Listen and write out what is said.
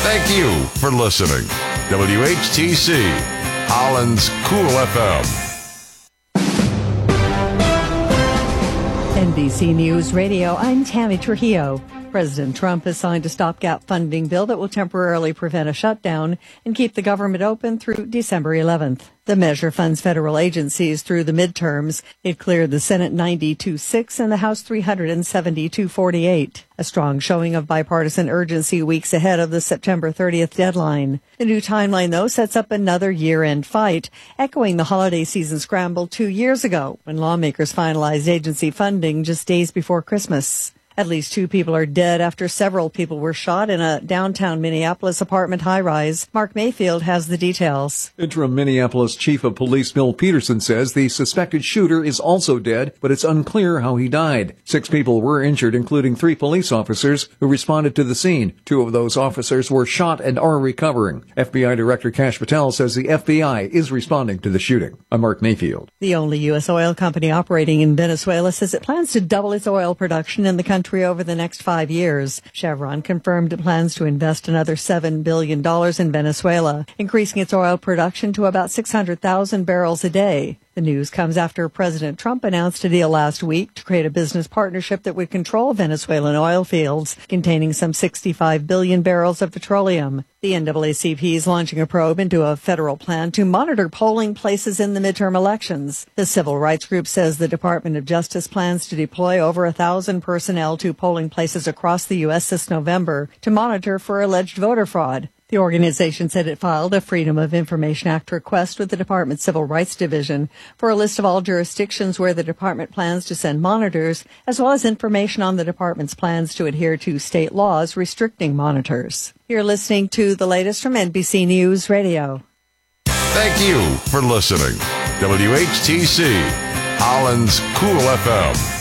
Thank you for listening. WHTC, Holland's Cool FM. NBC News Radio, I'm Tammy Trujillo. President Trump has signed a stopgap funding bill that will temporarily prevent a shutdown and keep the government open through December 11th. The measure funds federal agencies through the midterms. It cleared the Senate 92-6 and the House 372-48. A strong showing of bipartisan urgency weeks ahead of the September 30th deadline. The new timeline, though, sets up another year-end fight, echoing the holiday season scramble 2 years ago when lawmakers finalized agency funding just days before Christmas. At least 2 people are dead after several people were shot in a downtown Minneapolis apartment high-rise. Mark Mayfield has the details. Interim Minneapolis Chief of Police Bill Peterson says the suspected shooter is also dead, but it's unclear how he died. 6 people were injured, including 3 police officers who responded to the scene. 2 of those officers were shot and are recovering. FBI Director Kash Patel says the FBI is responding to the shooting. I'm Mark Mayfield. The only U.S. oil company operating in Venezuela says it plans to double its oil production in the country over the next 5 years. Chevron confirmed it plans to invest another $7 billion in Venezuela, increasing its oil production to about 600,000 barrels a day. The news comes after President Trump announced a deal last week to create a business partnership that would control Venezuelan oil fields, containing some 65 billion barrels of petroleum. The NAACP is launching a probe into a federal plan to monitor polling places in the midterm elections. The civil rights group says the Department of Justice plans to deploy over 1,000 personnel to polling places across the U.S. this November to monitor for alleged voter fraud. The organization said it filed a Freedom of Information Act request with the Department's Civil Rights Division for a list of all jurisdictions where the department plans to send monitors, as well as information on the department's plans to adhere to state laws restricting monitors. You're listening to the latest from NBC News Radio. Thank you for listening. WHTC, Holland's Cool FM.